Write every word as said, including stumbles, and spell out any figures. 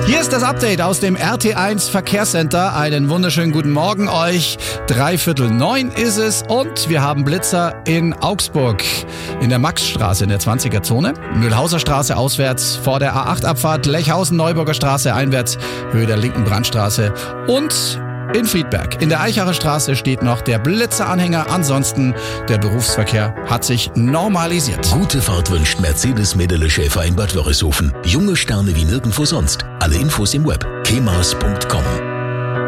Hier ist das Update aus dem R T eins Verkehrscenter. Einen wunderschönen guten Morgen euch. Dreiviertel neun ist es und wir haben Blitzer in Augsburg. In der Maxstraße in der zwanziger Zone. Mühlhauser Straße auswärts vor der A acht Abfahrt. Lechhausen-Neuburger Straße einwärts, Höhe der linken Brandstraße. Und in Friedberg in der Eichacher Straße steht noch der Blitzeranhänger. Ansonsten, der Berufsverkehr hat sich normalisiert. Gute Fahrt wünscht Mercedes-Medele Schäfer in Bad Wörishofen. Junge Sterne wie nirgendwo sonst. Alle Infos im Web. kemas punkt com